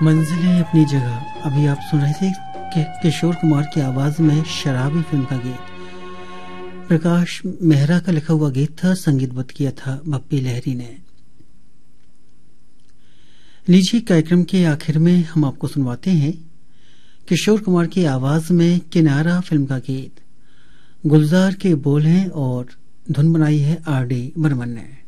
मंजिलें अपनी जगह। अभी आप सुन रहे थे किशोर कुमार की आवाज में शराबी फिल्म का गीत। प्रकाश मेहरा का लिखा हुआ गीत था, संगीतबद्ध किया था बप्पी लहरी ने। लीजिए कार्यक्रम के आखिर में हम आपको सुनवाते हैं किशोर कुमार की आवाज में किनारा फिल्म का गीत। गुलजार के बोल हैं और धुन बनाई है आर डी बर्मन ने।